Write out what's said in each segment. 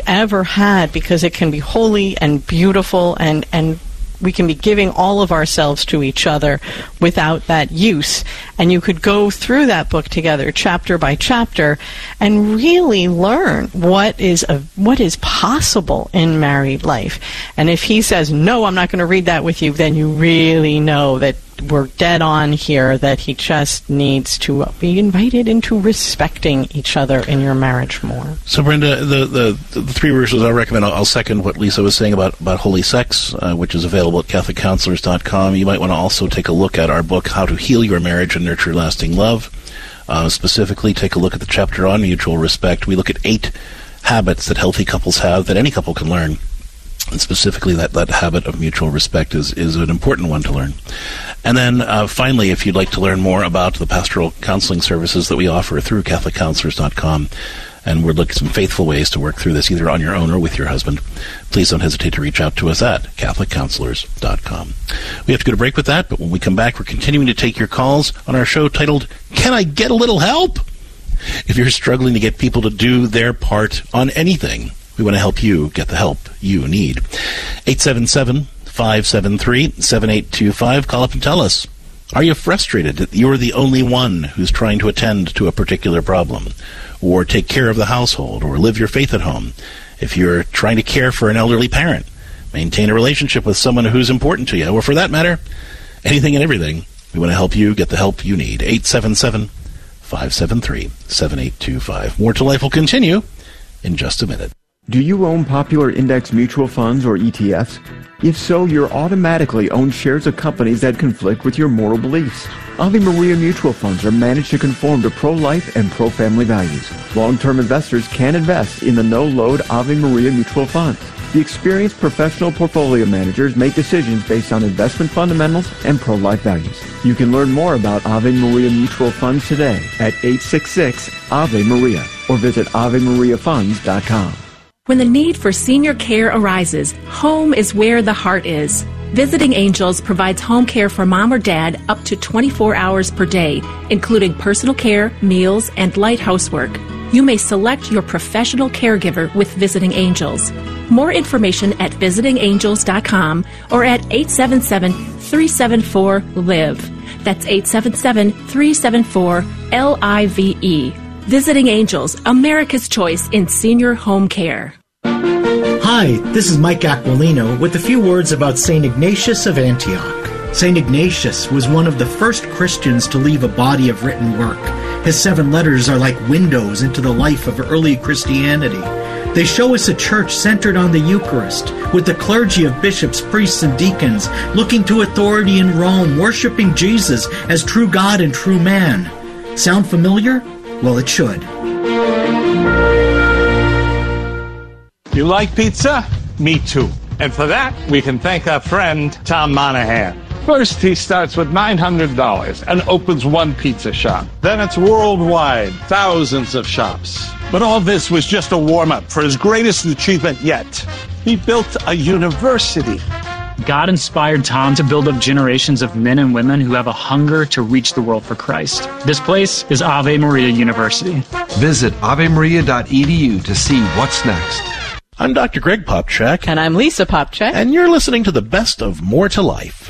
ever had, because it can be holy and beautiful, and we can be giving all of ourselves to each other without that use. And you could go through that book together, chapter by chapter, and really learn what is possible in married life. And if he says, no, I'm not going to read that with you, then you really know that we're dead on here, that he just needs to be invited into respecting each other in your marriage more. So, Brenda, the three verses I recommend, I'll second what Lisa was saying about holy sex, which is available at CatholicCounselors.com. You might want to also take a look at our book, How to Heal Your Marriage and Nurture Lasting Love. Specifically, take a look at the chapter on mutual respect. We look at 8 habits that healthy couples have that any couple can learn. And specifically, that habit of mutual respect is an important one to learn. And then, finally, if you'd like to learn more about the pastoral counseling services that we offer through CatholicCounselors.com, and we're looking at some faithful ways to work through this, either on your own or with your husband, please don't hesitate to reach out to us at CatholicCounselors.com. We have to go to break with that, but when we come back, we're continuing to take your calls on our show titled, Can I Get a Little Help? If you're struggling to get people to do their part on anything, we want to help you get the help you need. 877-573-7825. Call up and tell us. Are you frustrated that you're the only one who's trying to attend to a particular problem, or take care of the household, or live your faith at home? If you're trying to care for an elderly parent, maintain a relationship with someone who's important to you, or for that matter, anything and everything, we want to help you get the help you need. 877-573-7825. More to Life will continue in just a minute. Do you own popular index mutual funds or ETFs? If so, you're automatically own shares of companies that conflict with your moral beliefs. Ave Maria mutual funds are managed to conform to pro-life and pro-family values. Long-term investors can invest in the no-load Ave Maria mutual funds. The experienced professional portfolio managers make decisions based on investment fundamentals and pro-life values. You can learn more about Ave Maria mutual funds today at 866-AVE-MARIA or visit AveMariaFunds.com. When the need for senior care arises, home is where the heart is. Visiting Angels provides home care for mom or dad up to 24 hours per day, including personal care, meals, and light housework. You may select your professional caregiver with Visiting Angels. More information at visitingangels.com or at 877-374-LIVE. That's 877-374-LIVE. Visiting Angels, America's choice in senior home care. Hi, this is Mike Aquilino with a few words about St. Ignatius of Antioch. St. Ignatius was one of the first Christians to leave a body of written work. His 7 letters are like windows into the life of early Christianity. They show us a church centered on the Eucharist, with the clergy of bishops, priests, and deacons looking to authority in Rome, worshiping Jesus as true God and true man. Sound familiar? Well, it should. You like pizza? Me too. And for that, we can thank our friend Tom Monahan. First, he starts with $900 and opens one pizza shop. Then it's worldwide, thousands of shops. But all this was just a warm-up for his greatest achievement yet. He built a university. God inspired Tom to build up generations of men and women who have a hunger to reach the world for Christ. This place is Ave Maria University. Visit avemaria.edu to see what's next. I'm Dr. Greg Popcak. And I'm Lisa Popcak. And you're listening to the best of More to Life.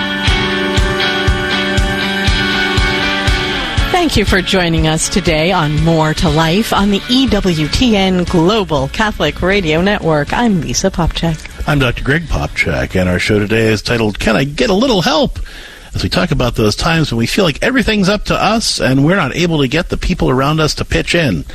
Thank you for joining us today on More to Life on the EWTN Global Catholic Radio Network. I'm Lisa Popcak. I'm Dr. Greg Popcak, and our show today is titled, Can I Get a Little Help? As we talk about those times when we feel like everything's up to us and we're not able to get the people around us to pitch in.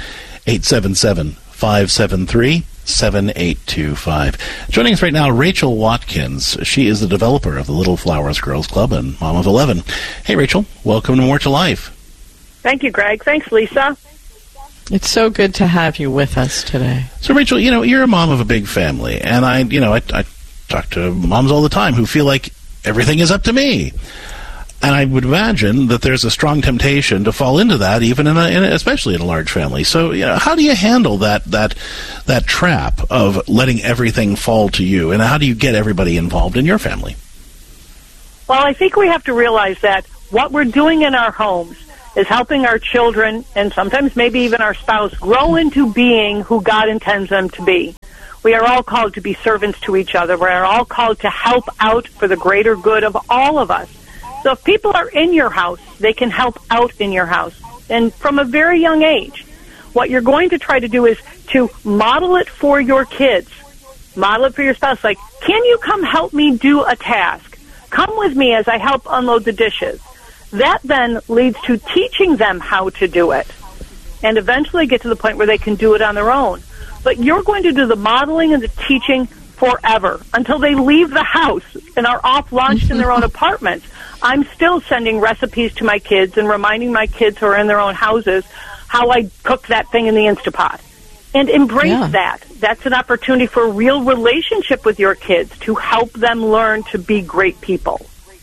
877-573-7825. Joining us right now, Rachel Watkins. She is the developer of the Little Flowers Girls Club and mom of 11. Hey, Rachel, welcome to More to Life. Thank you, Greg. Thanks, Lisa. It's so good to have you with us today. So, Rachel, you're a mom of a big family, and I talk to moms all the time who feel like everything is up to me. And I would imagine that there's a strong temptation to fall into that, even especially in a large family. So, how do you handle that trap of letting everything fall to you, and how do you get everybody involved in your family? Well, I think we have to realize that what we're doing in our homes is helping our children, and sometimes maybe even our spouse, grow into being who God intends them to be. We are all called to be servants to each other. We are all called to help out for the greater good of all of us. So if people are in your house, they can help out in your house. And from a very young age, what you're going to try to do is to model it for your kids. Model it for your spouse. Like, can you come help me do a task? Come with me as I help unload the dishes. That then leads to teaching them how to do it, and eventually get to the point where they can do it on their own. But you're going to do the modeling and the teaching forever until they leave the house and are off launched in their own apartments. I'm still sending recipes to my kids and reminding my kids who are in their own houses how I cook that thing in the Instapot. And embrace that. That's an opportunity for a real relationship with your kids to help them learn to be great people.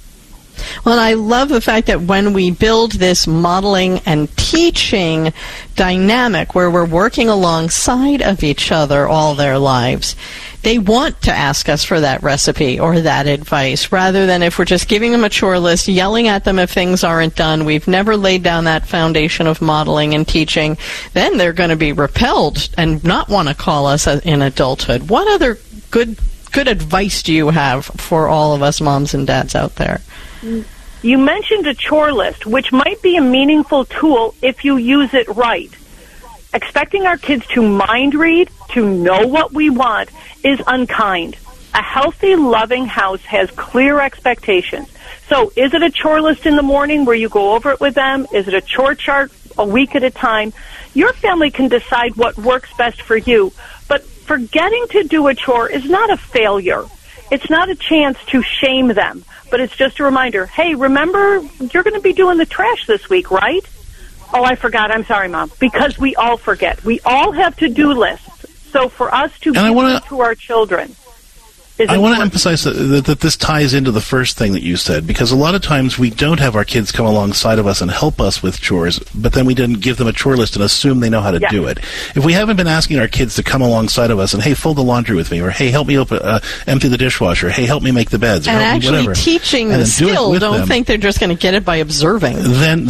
Well, I love the fact that when we build this modeling and teaching dynamic where we're working alongside of each other all their lives, they want to ask us for that recipe or that advice, rather than if we're just giving them a chore list, yelling at them if things aren't done. We've never laid down that foundation of modeling and teaching. Then they're going to be repelled and not want to call us in adulthood. What other good advice do you have for all of us moms and dads out there? You mentioned a chore list, which might be a meaningful tool if you use it right. Expecting our kids to mind read, to know what we want, is unkind. A healthy, loving house has clear expectations. So is it a chore list in the morning where you go over it with them? Is it a chore chart a week at a time? Your family can decide what works best for you. But forgetting to do a chore is not a failure. It's not a chance to shame them, but it's just a reminder. Hey, remember, you're going to be doing the trash this week, right? Oh, I forgot. I'm sorry, Mom. Because we all forget. We all have to-do lists. So for us to give them to our children I want to emphasize that this ties into the first thing that you said, because a lot of times we don't have our kids come alongside of us and help us with chores, but then we didn't give them a chore list and assume they know how to do it. If we haven't been asking our kids to come alongside of us and, hey, fold the laundry with me, or, hey, help me empty the dishwasher, hey, help me make the beds, or and help me whatever. Actually teaching the skill, don't think they're just going to get it by observing. Then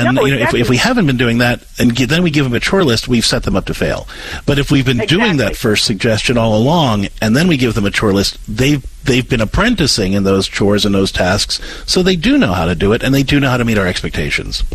if we haven't been doing that, and then we give them a chore list, we've set them up to fail. But if we've been doing that first suggestion all along, and then we give them a chore list, they've been apprenticing in those chores and those tasks, so they do know how to do it, and they do know how to meet our expectations.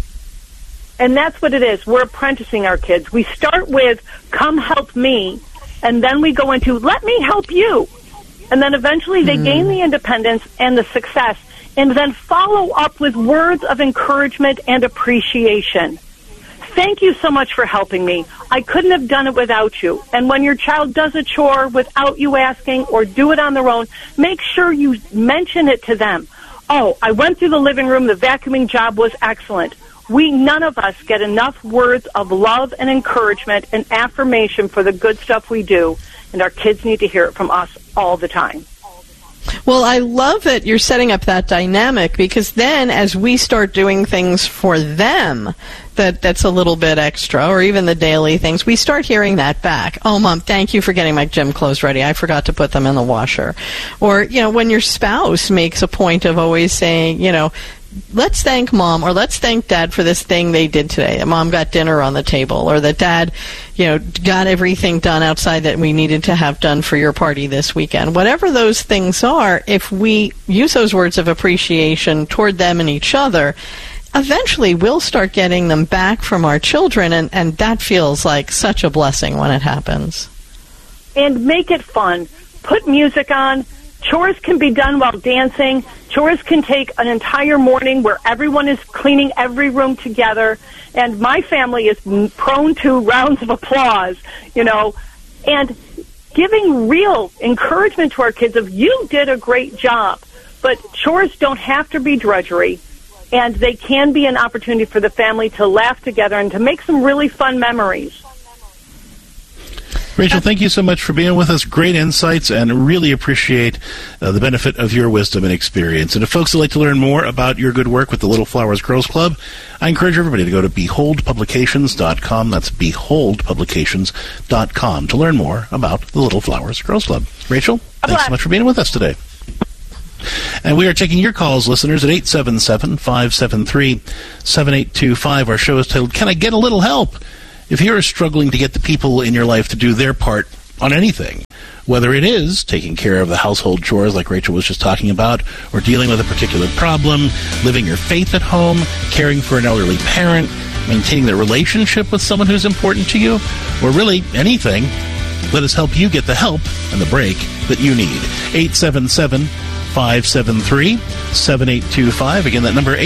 And that's what it is. We're apprenticing our kids. We start with, come help me, and then we go into, let me help you. And then eventually they gain the independence and the success, and then follow up with words of encouragement and appreciation. Thank you so much for helping me. I couldn't have done it without you. And when your child does a chore without you asking or do it on their own, make sure you mention it to them. Oh, I went through the living room. The vacuuming job was excellent. None of us get enough words of love and encouragement and affirmation for the good stuff we do, and our kids need to hear it from us all the time. Well, I love that you're setting up that dynamic, because then as we start doing things for them that's a little bit extra, or even the daily things, we start hearing that back. Oh, Mom, thank you for getting my gym clothes ready. I forgot to put them in the washer. Or, when your spouse makes a point of always saying, let's thank Mom or let's thank Dad for this thing they did today. That Mom got dinner on the table, or that Dad, got everything done outside that we needed to have done for your party this weekend. Whatever those things are, if we use those words of appreciation toward them and each other, eventually we'll start getting them back from our children, and that feels like such a blessing when it happens. And make it fun. Put music on. Chores can be done while dancing. Chores can take an entire morning where everyone is cleaning every room together. And my family is prone to rounds of applause, and giving real encouragement to our kids of, you did a great job. But chores don't have to be drudgery, and they can be an opportunity for the family to laugh together and to make some really fun memories. Rachel, thank you so much for being with us. Great insights, and really appreciate the benefit of your wisdom and experience. And if folks would like to learn more about your good work with the Little Flowers Girls Club, I encourage everybody to go to beholdpublications.com. That's beholdpublications.com to learn more about the Little Flowers Girls Club. Rachel, thanks so much for being with us today. And we are taking your calls, listeners, at 877-573-7825. Our show is titled, Can I Get a Little Help? If you're struggling to get the people in your life to do their part on anything, Whether it is taking care of the household chores like Rachel was just talking about, or dealing with a particular problem, living your faith at home, caring for an elderly parent, maintaining the relationship with someone who's important to you, or really anything, let us help you get the help and the break that you need. 877-573-7825. Again, that number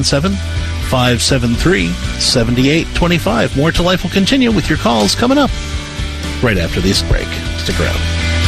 877-573-7825. More to Life will continue with your calls coming up right after this break. Stick around.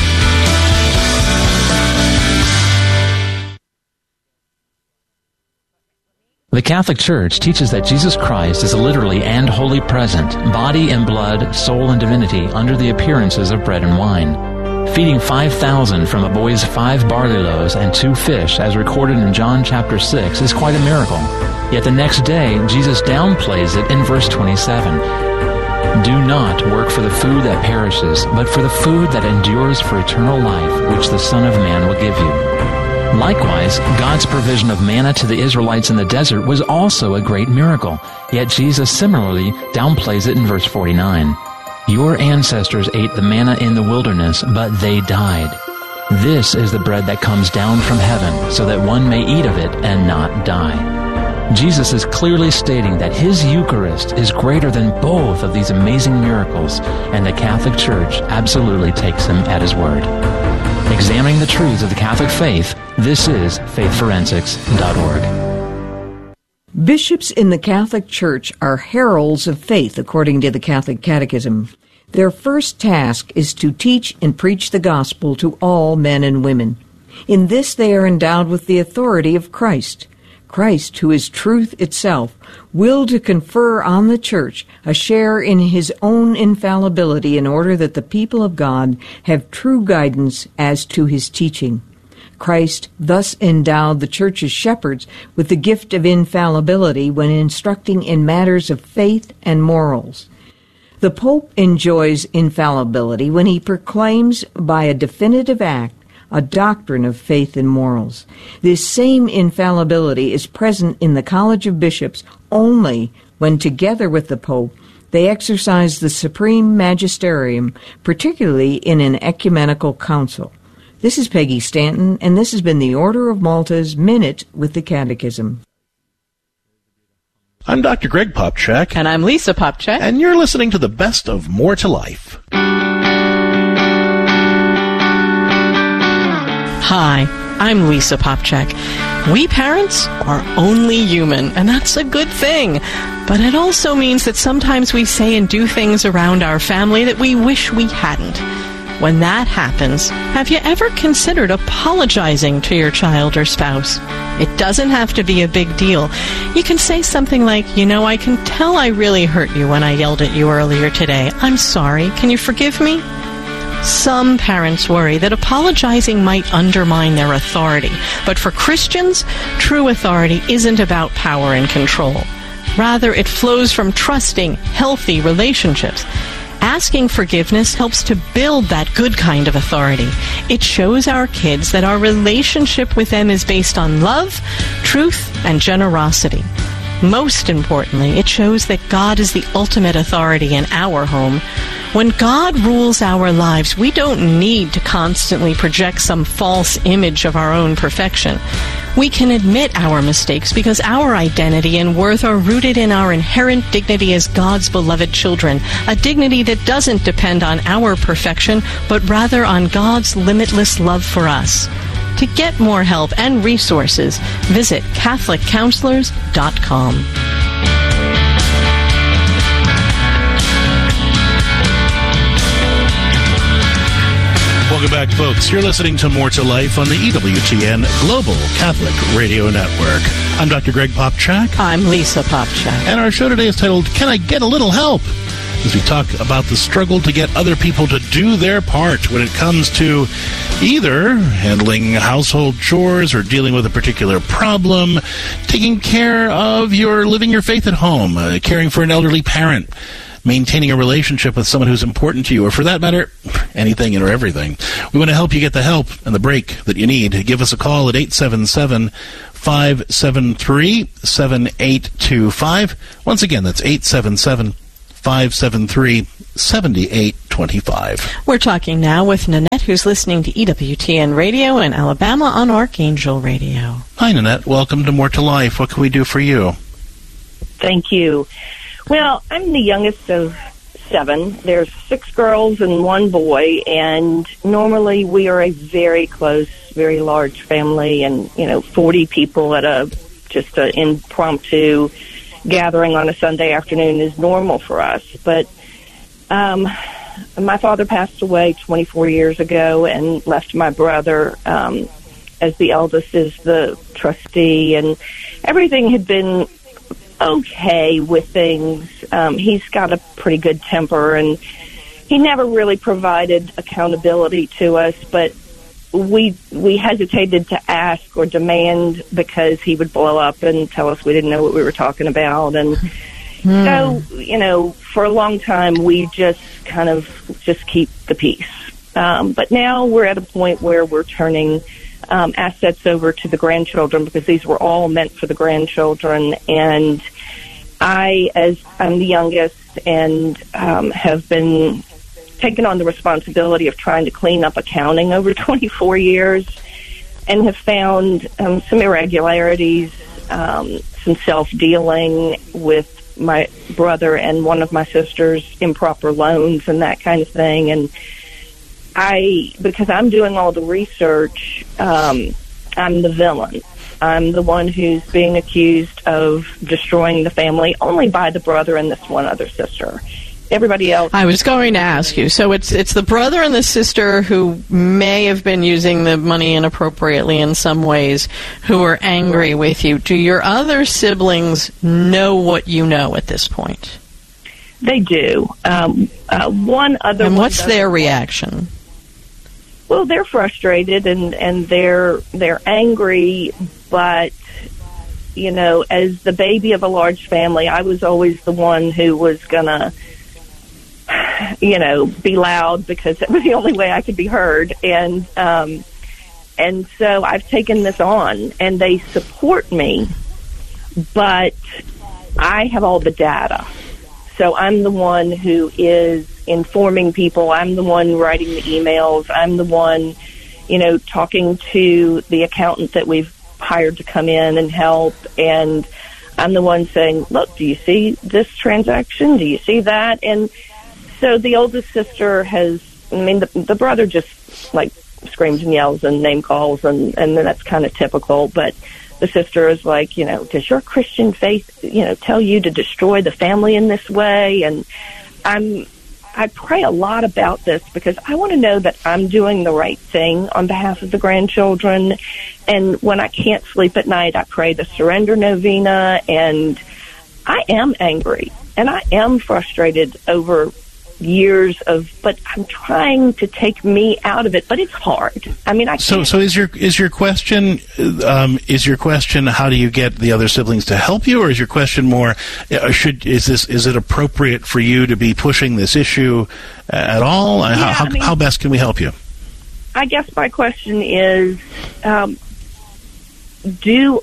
The Catholic Church teaches that Jesus Christ is literally and wholly present, body and blood, soul and divinity, under the appearances of bread and wine. Feeding 5,000 from a boy's 5 barley loaves and 2 fish, as recorded in John chapter 6, is quite a miracle. Yet the next day, Jesus downplays it in verse 27. Do not work for the food that perishes, but for the food that endures for eternal life, which the Son of Man will give you. Likewise, God's provision of manna to the Israelites in the desert was also a great miracle, yet Jesus similarly downplays it in verse 49. Your ancestors ate the manna in the wilderness, but they died. This is the bread that comes down from heaven, so that one may eat of it and not die. Jesus is clearly stating that his Eucharist is greater than both of these amazing miracles, and the Catholic Church absolutely takes him at his word. Examining the truths of the Catholic faith, this is faithforensics.org. Bishops in the Catholic Church are heralds of faith, according to the Catholic Catechism. Their first task is to teach and preach the gospel to all men and women. In this they are endowed with the authority of Christ. Christ, who is truth itself, willed to confer on the Church a share in his own infallibility in order that the people of God have true guidance as to his teaching. Christ thus endowed the Church's shepherds with the gift of infallibility when instructing in matters of faith and morals. The Pope enjoys infallibility when he proclaims by a definitive act a doctrine of faith and morals. This same infallibility is present in the College of Bishops only when, together with the Pope, they exercise the supreme magisterium, particularly in an ecumenical council. This is Peggy Stanton, and this has been the Order of Malta's Minute with the Catechism. I'm Dr. Greg Popcak. And I'm Lisa Popcak. And you're listening to the best of More to Life. Hi, I'm Lisa Popcak. We parents are only human, and that's a good thing. But it also means that sometimes we say and do things around our family that we wish we hadn't. When that happens, have you ever considered apologizing to your child or spouse? It doesn't have to be a big deal. You can say something like, I can tell I really hurt you when I yelled at you earlier today. I'm sorry. Can you forgive me? Some parents worry that apologizing might undermine their authority. But for Christians, true authority isn't about power and control. Rather, it flows from trusting, healthy relationships. Asking forgiveness helps to build that good kind of authority. It shows our kids that our relationship with them is based on love, truth, and generosity. Most importantly, it shows that God is the ultimate authority in our home. When God rules our lives, we don't need to constantly project some false image of our own perfection. We can admit our mistakes because our identity and worth are rooted in our inherent dignity as God's beloved children, a dignity that doesn't depend on our perfection, but rather on God's limitless love for us. To get more help and resources, visit CatholicCounselors.com. Welcome back, folks. You're listening to More to Life on the EWTN Global Catholic Radio Network. I'm Dr. Greg Popcak. I'm Lisa Popcak. And our show today is titled, Can I Get a Little Help? As we talk about the struggle to get other people to do their part when it comes to either handling household chores or dealing with a particular problem, taking care of living your faith at home, caring for an elderly parent, maintaining a relationship with someone who's important to you, or for that matter, anything or everything. We want to help you get the help and the break that you need. Give us a call at 877-573-7825. Once again, that's 877-573-7825. We're talking now with Nanette Nanette, who's listening to EWTN Radio in Alabama on Archangel Radio. Hi, Nanette. Welcome to More to Life. What can we do for you? Thank you. Well, I'm the youngest of 7. There's 6 girls and 1 boy, and normally we are a very close, very large family, and 40 people at just an impromptu gathering on a Sunday afternoon is normal for us. But my father passed away 24 years ago and left my brother as the eldest is the trustee, and everything had been okay with things. He's got a pretty good temper, and he never really provided accountability to us, but we hesitated to ask or demand because he would blow up and tell us we didn't know what we were talking about. And so, for a long time, we just keep the peace. But now we're at a point where we're turning assets over to the grandchildren, because these were all meant for the grandchildren. And as I'm the youngest and have been taken on the responsibility of trying to clean up accounting over 24 years, and have found some irregularities, some self-dealing with my brother and one of my sisters, improper loans and that kind of thing. And because I'm doing all the research, I'm the villain. I'm the one who's being accused of destroying the family only by the brother and this one other sister. Everybody else. I was going to ask you. So it's the brother and the sister who may have been using the money inappropriately in some ways, who are angry with you. Do your other siblings know what you know at this point? They do. One other. And what's their reaction? Well, they're frustrated and they're angry, but as the baby of a large family, I was always the one who was gonna be loud, because that was the only way I could be heard. And so I've taken this on, and they support me, but I have all the data. So I'm the one who is informing people. I'm the one writing the emails. I'm the one, talking to the accountant that we've hired to come in and help. And I'm the one saying, look, do you see this transaction? Do you see that? And so the oldest sister the brother just screams and yells and name calls, and then that's kind of typical. But the sister is like, does your Christian faith, tell you to destroy the family in this way? And I pray a lot about this, because I want to know that I'm doing the right thing on behalf of the grandchildren. And when I can't sleep at night, I pray the surrender novena, and I am angry and I am frustrated over years but I'm trying to take me out of it, but it's hard. I can't. So is your question how do you get the other siblings to help you, or is your question more is it appropriate for you to be pushing this issue at all? How best can we help you? I guess my question is, do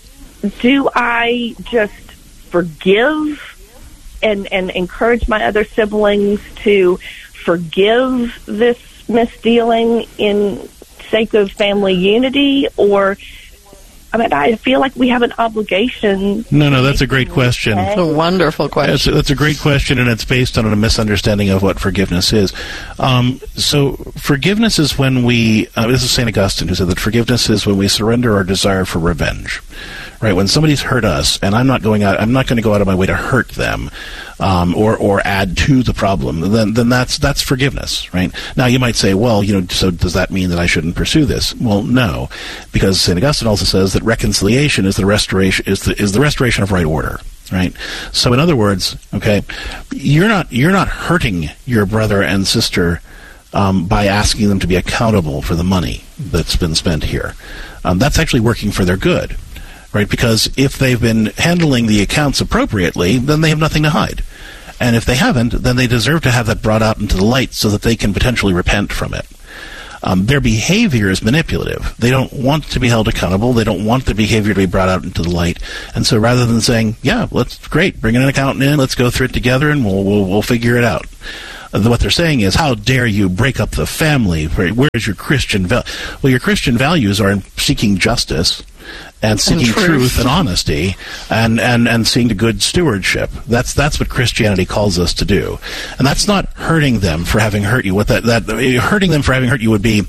I just forgive and encourage my other siblings to forgive this misdealing in sake of family unity? Or, I feel like we have an obligation. No, that's a great question. That's a wonderful question. That's a great question, and it's based on a misunderstanding of what forgiveness is. So forgiveness is when this is St. Augustine, who said that forgiveness is when we surrender our desire for revenge. Right, when somebody's hurt us, and I'm not going to go out of my way to hurt them, or add to the problem. Then that's forgiveness, right? Now you might say, well, so does that mean that I shouldn't pursue this? Well, no, because St. Augustine also says that reconciliation is the restoration of right order. Right. So in other words, okay, you're not hurting your brother and sister by asking them to be accountable for the money that's been spent here. That's actually working for their good. Right, because if they've been handling the accounts appropriately, then they have nothing to hide. And if they haven't, then they deserve to have that brought out into the light so that they can potentially repent from it. Their behavior is manipulative. They don't want to be held accountable. They don't want the behavior to be brought out into the light. And so rather than saying, yeah, great, bring an accountant in, let's go through it together and we'll figure it out. what they're saying is, how dare you break up the family? Where's your Christian value? Well, your Christian values are in seeking justice and seeking truth and honesty and seeing to good stewardship. That's what Christianity calls us to do. And that's not hurting them for having hurt you. What that hurting them for having hurt you would be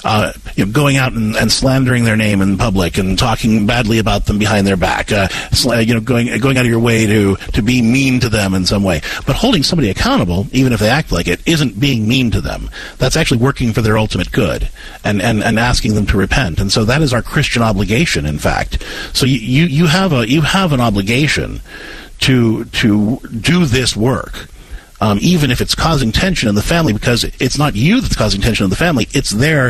going out and slandering their name in public and talking badly about them behind their back, going out of your way to be mean to them in some way. But holding somebody accountable, even if they act like it, isn't being mean to them. That's actually working for their ultimate good and asking them to repent. And so that is our Christian obligation, in fact. So you have an obligation to do this work, even if it's causing tension in the family, because it's not you that's causing tension in the family, it's their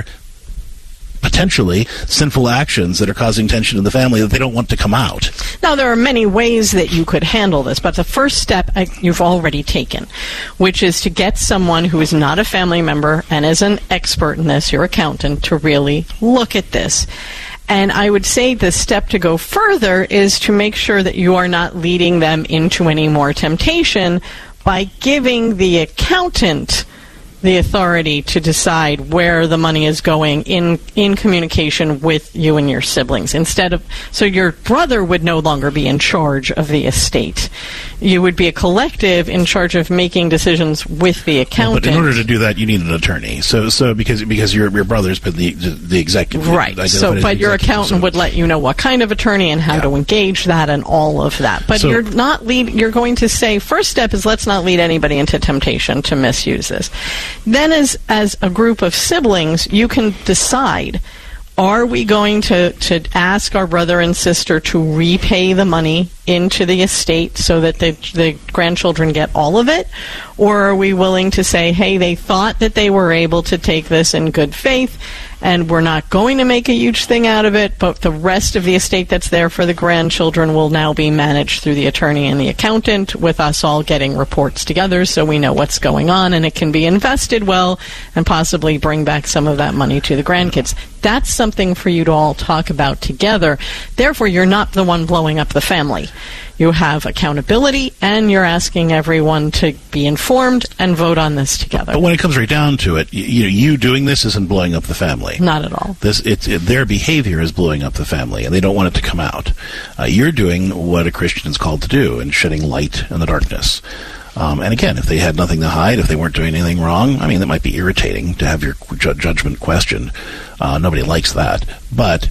potentially sinful actions that are causing tension in the family that they don't want to come out. Now, there are many ways that you could handle this, but the first step you've already taken, which is to get someone who is not a family member and is an expert in this, your accountant, to really look at this. And I would say the step to go further is to make sure that you are not leading them into any more temptation by giving the accountant the authority to decide where the money is going in communication with you and your siblings. So your brother would no longer be in charge of the estate. You would be a collective in charge of making decisions with the accountant. But in order to do that, you need an attorney. So because your brother's been the executive. Right. But your accountant would let you know what kind of attorney and how to engage that and all of that. But you're going to say, first step is let's not lead anybody into temptation to misuse this. Then as a group of siblings, you can decide, are we going to ask our brother and sister to repay the money into the estate so that the grandchildren get all of it? Or are we willing to say, hey, they thought that they were able to take this in good faith, and we're not going to make a huge thing out of it, but the rest of the estate that's there for the grandchildren will now be managed through the attorney and the accountant, with us all getting reports together so we know what's going on, and it can be invested well and possibly bring back some of that money to the grandkids. That's something for you to all talk about together. Therefore, you're not the one blowing up the family. You have accountability, and you're asking everyone to be informed and vote on this together. But when it comes right down to it, you doing this isn't blowing up the family. Not at all. Their behavior is blowing up the family, and they don't want it to come out. You're doing what a Christian is called to do, and shedding light in the darkness. And again, if they had nothing to hide, if they weren't doing anything wrong, that might be irritating to have your judgment questioned. Nobody likes that. But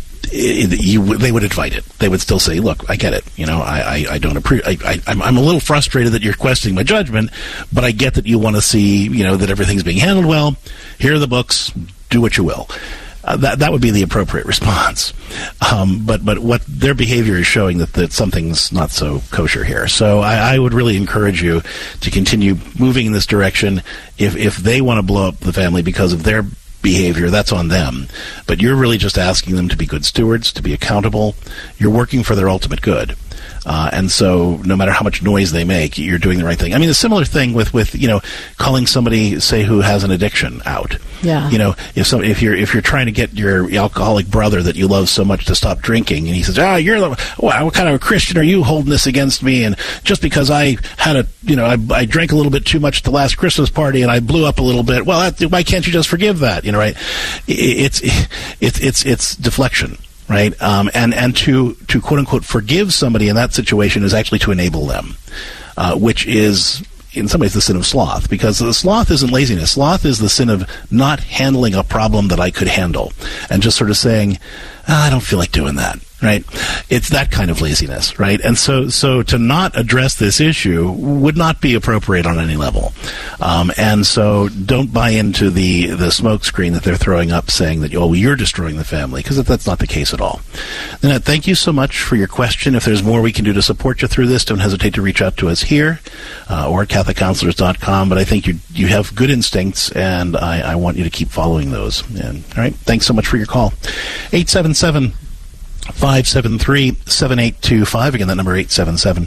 they would invite it. They would still say, look, I get it. I don't appreciate. I'm a little frustrated that you're questioning my judgment, but I get that you want to see, that everything's being handled well. Here are the books. Do what you will. That would be the appropriate response. But what their behavior is showing that something's not so kosher here. So I would really encourage you to continue moving in this direction. If they want to blow up the family because of their behavior, that's on them. But you're really just asking them to be good stewards, to be accountable. You're working for their ultimate good. And so no matter how much noise they make, you're doing the right thing. A similar thing with calling somebody, say, who has an addiction out. Yeah. If you're trying to get your alcoholic brother that you love so much to stop drinking, and he says, what kind of a Christian are you holding this against me? And just because I had I drank a little bit too much at the last Christmas party and I blew up a little bit. Well, why can't you just forgive that? Right? It's deflection. Right, and to quote unquote forgive somebody in that situation is actually to enable them, which is in some ways the sin of sloth, because the sloth isn't laziness. Sloth is the sin of not handling a problem that I could handle, and just sort of saying, I don't feel like doing that. Right, it's that kind of laziness, right? And so to not address this issue would not be appropriate on any level. And so don't buy into the smoke screen that they're throwing up, saying that you're destroying the family, because that's not the case at all. Nanette, thank you so much for your question. If there's more we can do to support you through this, don't hesitate to reach out to us here or at CatholicCounselors.com. But I think you have good instincts, and I want you to keep following those. And all right, thanks so much for your call. 877-573-7825. Again, that number 877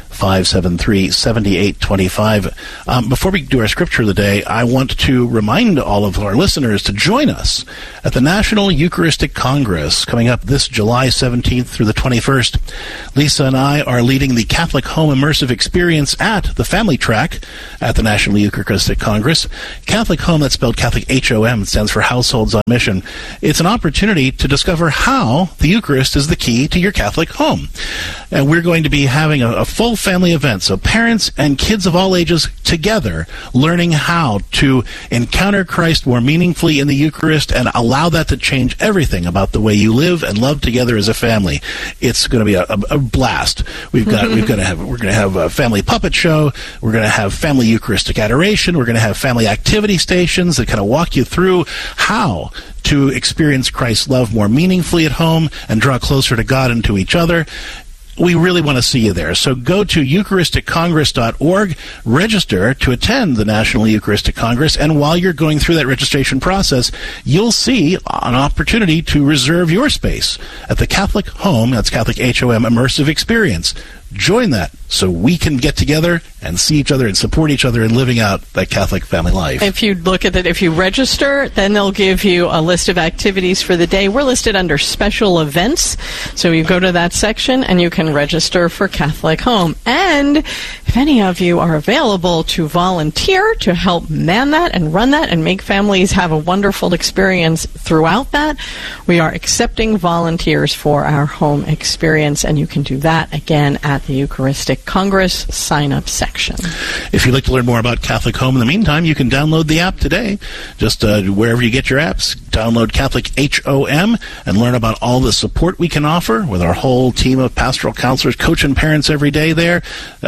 573-7825. Before we do our scripture of the day, I want to remind all of our listeners to join us at the National Eucharistic Congress coming up this July 17th through the 21st. Lisa and I are leading the Catholic Home Immersive Experience at the Family Track at the National Eucharistic Congress. Catholic Home, that's spelled Catholic HOM, stands for Households on Mission. It's an opportunity to discover how the Eucharist is the key to your Catholic home. And we're going to be having a full family event, so parents and kids of all ages together learning how to encounter Christ more meaningfully in the Eucharist and allow that to change everything about the way you live and love together as a family. It's going to be a blast. We're going to have a family puppet show. We're going to have family Eucharistic adoration. We're going to have family activity stations that kind of walk you through how to experience Christ's love more meaningfully at home and draw closer to God and to each other. We really want to see you there. So go to EucharisticCongress.org, register to attend the National Eucharistic Congress, and while you're going through that registration process, you'll see an opportunity to reserve your space at the Catholic Home, that's Catholic HOM, Immersive Experience. Join that so we can get together and see each other and support each other in living out that Catholic family life. If you look at it, if you register, then they'll give you a list of activities for the day. We're listed under special events, so you go to that section and you can register for Catholic Home. And if any of you are available to volunteer to help man that and run that and make families have a wonderful experience throughout that, we are accepting volunteers for our home experience, and you can do that again at the Eucharistic Congress sign-up section. If you'd like to learn more about Catholic Home in the meantime, you can download the app today. Just wherever you get your apps, download Catholic HOM and learn about all the support we can offer with our whole team of pastoral counselors coaching parents every day there.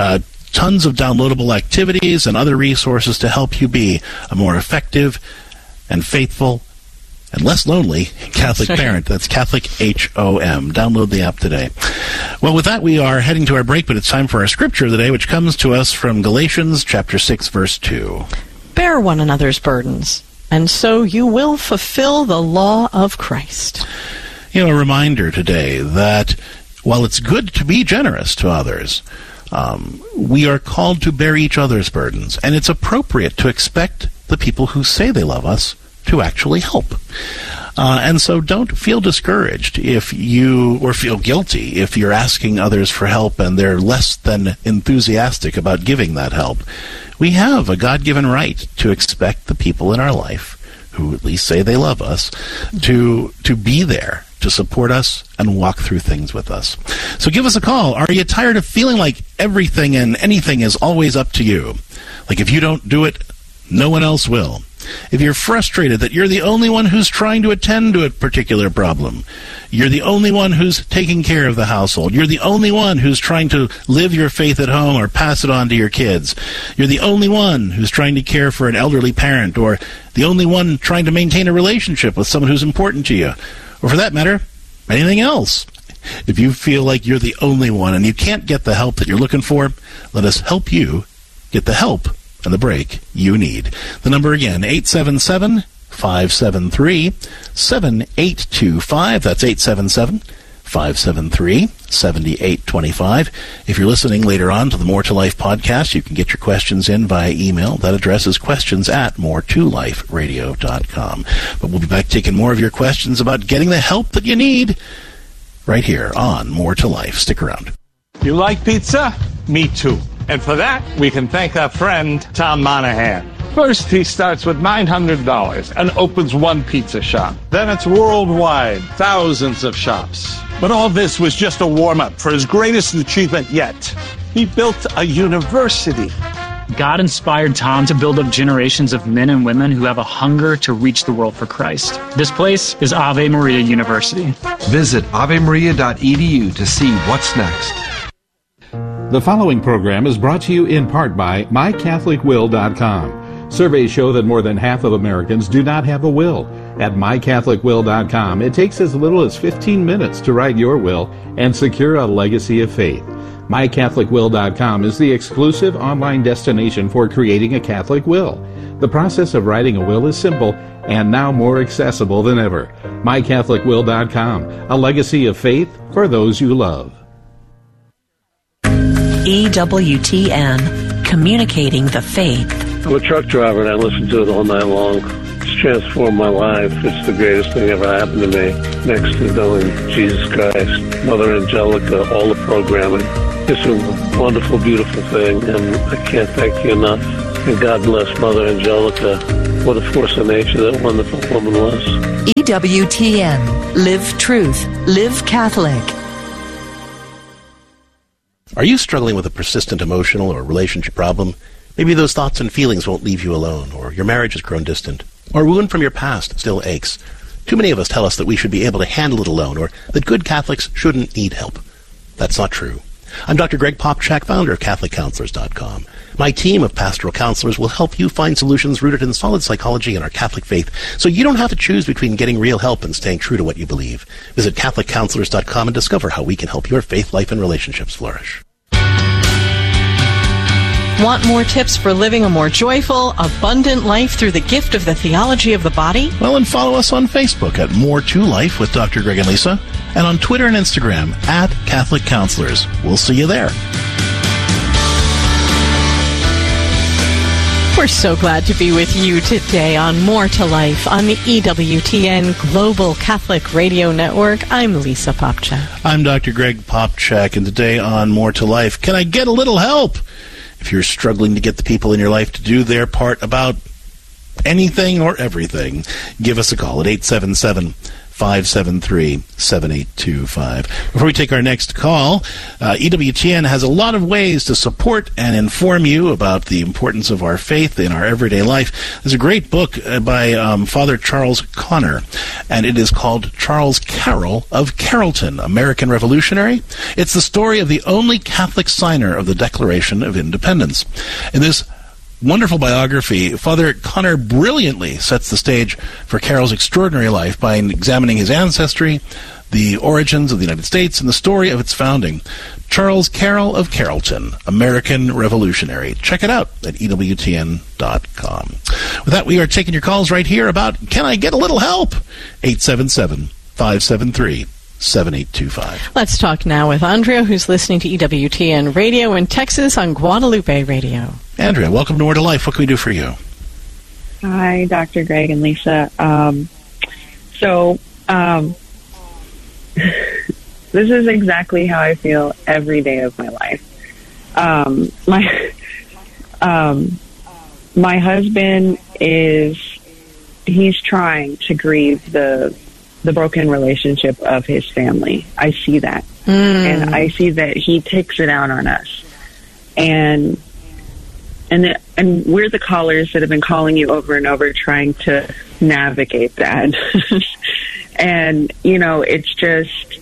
Tons of downloadable activities and other resources to help you be a more effective and faithful and less lonely Catholic parent. That's Catholic HOM. Download the app today. Well, with that, we are heading to our break, but it's time for our scripture of the day, which comes to us from Galatians chapter 6, verse 2. Bear one another's burdens, and so you will fulfill the law of Christ. You know, a reminder today that while it's good to be generous to others, we are called to bear each other's burdens, and it's appropriate to expect the people who say they love us to actually help. And so don't feel discouraged or feel guilty if you're asking others for help and they're less than enthusiastic about giving that help. We have a God-given right to expect the people in our life who at least say they love us to be there to support us and walk through things with us. So give us a call. Are you tired of feeling like everything and anything is always up to you? Like if you don't do it, no one else will. If you're frustrated that you're the only one who's trying to attend to a particular problem, you're the only one who's taking care of the household, you're the only one who's trying to live your faith at home or pass it on to your kids, you're the only one who's trying to care for an elderly parent, or the only one trying to maintain a relationship with someone who's important to you, or for that matter, anything else. If you feel like you're the only one and you can't get the help that you're looking for, let us help you get the help and the break you need. The number again, 877-573-7825. That's 877-573-7825. If you're listening later on to the More to Life podcast, you can get your questions in via email. That address is questions@moretoliferadio.com. But we'll be back taking more of your questions about getting the help that you need right here on More to Life. Stick around. You like pizza? Me too. And for that, we can thank our friend, Tom Monahan. First, he starts with $900 and opens one pizza shop. Then it's worldwide, thousands of shops. But all this was just a warm-up for his greatest achievement yet. He built a university. God inspired Tom to build up generations of men and women who have a hunger to reach the world for Christ. This place is Ave Maria University. Visit avemaria.edu to see what's next. The following program is brought to you in part by MyCatholicWill.com. Surveys show that more than half of Americans do not have a will. At MyCatholicWill.com, it takes as little as 15 minutes to write your will and secure a legacy of faith. MyCatholicWill.com is the exclusive online destination for creating a Catholic will. The process of writing a will is simple and now more accessible than ever. MyCatholicWill.com, a legacy of faith for those you love. EWTN, communicating the faith. I'm a truck driver and I listen to it all night long. It's transformed my life. It's the greatest thing ever happened to me. Next to knowing Jesus Christ, Mother Angelica, all the programming. It's a wonderful, beautiful thing, and I can't thank you enough. And God bless Mother Angelica. What a force of nature that wonderful woman was. EWTN, live truth, live Catholic. Are you struggling with a persistent emotional or relationship problem? Maybe those thoughts and feelings won't leave you alone, or your marriage has grown distant, or a wound from your past still aches. Too many of us tell us that we should be able to handle it alone, or that good Catholics shouldn't need help. That's not true. I'm Dr. Greg Popchak, founder of CatholicCounselors.com. My team of pastoral counselors will help you find solutions rooted in solid psychology and our Catholic faith, so you don't have to choose between getting real help and staying true to what you believe. Visit CatholicCounselors.com and discover how we can help your faith life and relationships flourish. Want more tips for living a more joyful, abundant life through the gift of the theology of the body? Well, and follow us on Facebook at More to Life with Dr. Greg and Lisa, and on Twitter and Instagram at Catholic Counselors. We'll see you there. We're so glad to be with you today on More to Life on the EWTN Global Catholic Radio Network. I'm Lisa Popchak. I'm Dr. Greg Popchak, and today on More to Life, can I get a little help? If you're struggling to get the people in your life to do their part about anything or everything, give us a call at 877-573-7825. Before we take our next call, EWTN has a lot of ways to support and inform you about the importance of our faith in our everyday life. There's a great book by Father Charles Connor, and it is called Charles Carroll of Carrollton, American Revolutionary. It's the story of the only Catholic signer of the Declaration of Independence. In this wonderful biography, Father Connor brilliantly sets the stage for Carroll's extraordinary life by examining his ancestry, the origins of the United States, and the story of its founding. Charles Carroll of Carrollton, American Revolutionary. Check it out at EWTN.com. With that, we are taking your calls right here about Can I Get a Little Help? 877-573-7825. Let's talk now with Andrea, who's listening to EWTN Radio in Texas on Guadalupe Radio. Andrea, welcome to More to Life. What can we do for you? Hi, Dr. Greg and Lisa. This is exactly how I feel every day of my life. My husband he's trying to grieve the broken relationship of his family. I see that. And I see that he takes it out on us. And we're the callers that have been calling you over and over trying to navigate that. And, it's just,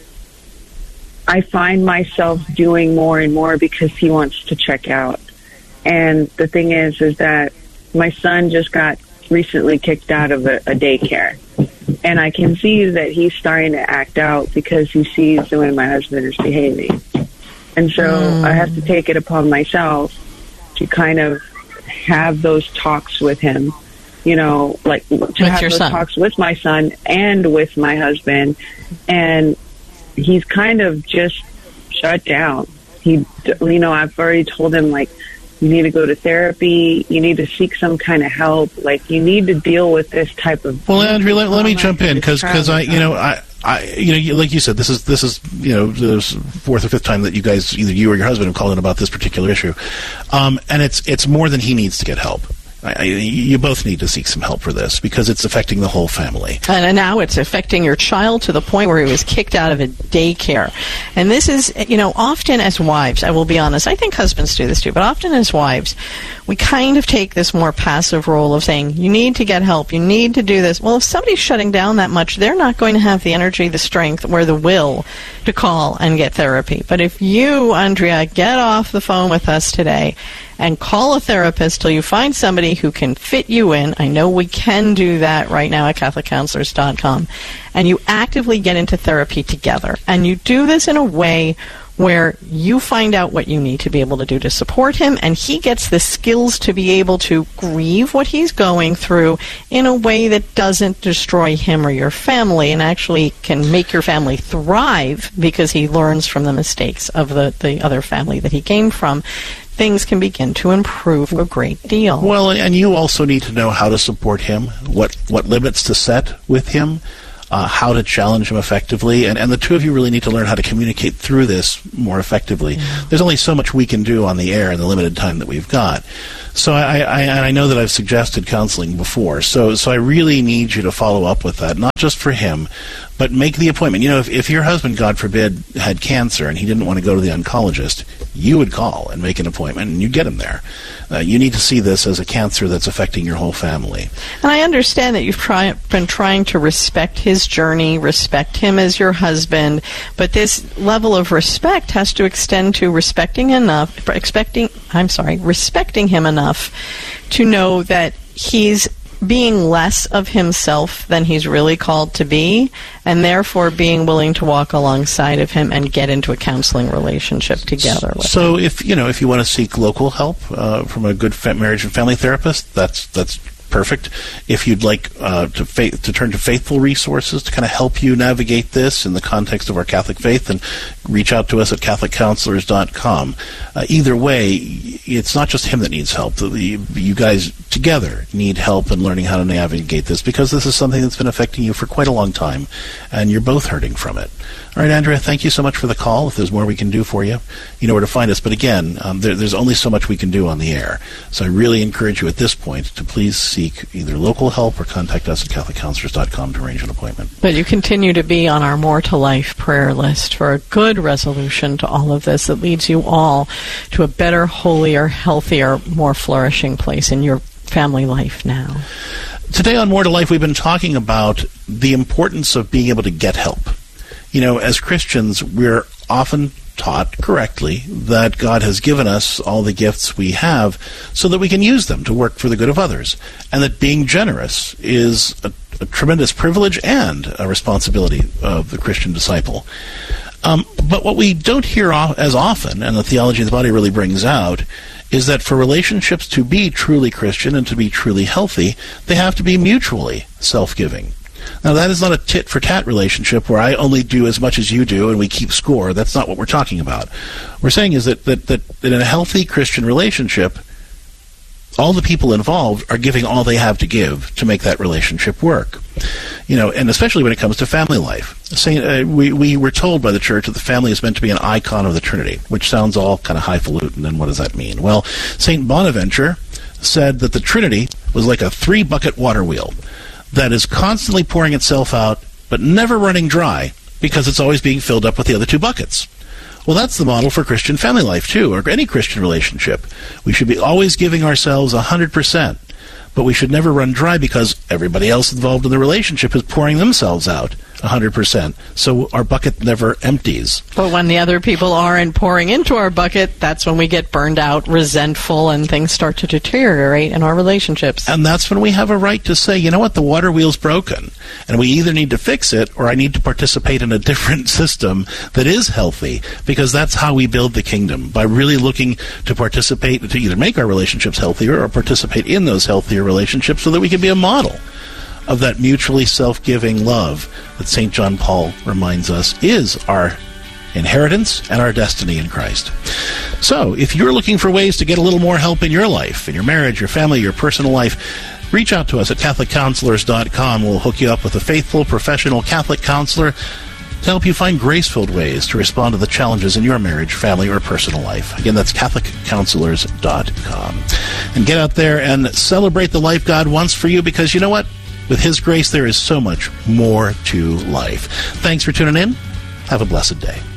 I find myself doing more and more because he wants to check out. And the thing is that my son just got recently kicked out of a daycare. And I can see that he's starting to act out because he sees the way my husband is behaving. And so I have to take it upon myself to kind of have those talks with him, to have those talks with my son and with my husband. And he's kind of just shut down. I've already told him, you need to go to therapy. You need to seek some kind of help. You need to deal with this type of. Well, Andrea, let me jump in because like you said, this is the fourth or fifth time that you guys, either you or your husband, have called in about this particular issue, and it's more than he needs to get help. You both need to seek some help for this because it's affecting the whole family. And now it's affecting your child to the point where he was kicked out of a daycare. And this is, often as wives, I will be honest, I think husbands do this too, but often as wives, we kind of take this more passive role of saying, you need to get help, you need to do this. Well, if somebody's shutting down that much, they're not going to have the energy, the strength, or the will to call and get therapy. But if you, Andrea, get off the phone with us today and call a therapist till you find somebody who can fit you in. I know we can do that right now at CatholicCounselors.com. And you actively get into therapy together. And you do this in a way where you find out what you need to be able to do to support him, and he gets the skills to be able to grieve what he's going through in a way that doesn't destroy him or your family, and actually can make your family thrive because he learns from the mistakes of the other family that he came from. Things can begin to improve a great deal. Well, and you also need to know how to support him, what limits to set with him, how to challenge him effectively, and the two of you really need to learn how to communicate through this more effectively. There's only so much we can do on the air in the limited time that we've got. So I know that I've suggested counseling before, so I really need you to follow up with that, not just for him, but make the appointment. You know, if your husband, God forbid, had cancer and he didn't want to go to the oncologist, you would call and make an appointment, and you'd get him there. You need to see this as a cancer that's affecting your whole family. And I understand that you've been trying to respect his journey, respect him as your husband, but this level of respect has to extend to respecting him enough to know that he's being less of himself than he's really called to be, and therefore being willing to walk alongside of him and get into a counseling relationship together with him. If you want to seek local help from a good marriage and family therapist, that's perfect. If you'd like to turn to faithful resources to kind of help you navigate this in the context of our Catholic faith, then reach out to us at CatholicCounselors.com. Either way, it's not just him that needs help. You guys together need help in learning how to navigate this, because this is something that's been affecting you for quite a long time, and you're both hurting from it. All right, Andrea, thank you so much for the call. If there's more we can do for you, you know where to find us. But again, there's only so much we can do on the air. So I really encourage you at this point to please seek either local help or contact us at CatholicCounselors.com to arrange an appointment. But you continue to be on our More to Life prayer list for a good resolution to all of this that leads you all to a better, holier, healthier, more flourishing place in your family life now. Today on More to Life, we've been talking about the importance of being able to get help. You know, as Christians, we're often taught correctly that God has given us all the gifts we have so that we can use them to work for the good of others, and that being generous is a tremendous privilege and a responsibility of the Christian disciple. But what we don't hear as often, and the Theology of the Body really brings out, is that for relationships to be truly Christian and to be truly healthy, they have to be mutually self-giving. Now, that is not a tit-for-tat relationship where I only do as much as you do and we keep score. That's not what we're talking about. What we're saying is that in a healthy Christian relationship, all the people involved are giving all they have to give to make that relationship work. You know, and especially when it comes to family life. We were told by the Church that the family is meant to be an icon of the Trinity, which sounds all kind of highfalutin, and what does that mean? Well, St. Bonaventure said that the Trinity was like a 3-bucket water wheel that is constantly pouring itself out, but never running dry, because it's always being filled up with the other 2 buckets. Well, that's the model for Christian family life, too, or any Christian relationship. We should be always giving ourselves 100%, but we should never run dry because everybody else involved in the relationship is pouring themselves out 100%, so our bucket never empties. But when the other people aren't pouring into our bucket, that's when we get burned out, resentful, and things start to deteriorate in our relationships. And that's when we have a right to say, you know what, the water wheel's broken, and we either need to fix it or I need to participate in a different system that is healthy, because that's how we build the kingdom, by really looking to participate, to either make our relationships healthier or participate in those healthier relationships so that we can be a model of that mutually self-giving love that St. John Paul reminds us is our inheritance and our destiny in Christ. So, if you're looking for ways to get a little more help in your life, in your marriage, your family, your personal life, reach out to us at CatholicCounselors.com. We'll hook you up with a faithful, professional Catholic counselor to help you find grace-filled ways to respond to the challenges in your marriage, family, or personal life. Again, that's CatholicCounselors.com. And get out there and celebrate the life God wants for you, because you know what? With His grace, there is so much more to life. Thanks for tuning in. Have a blessed day.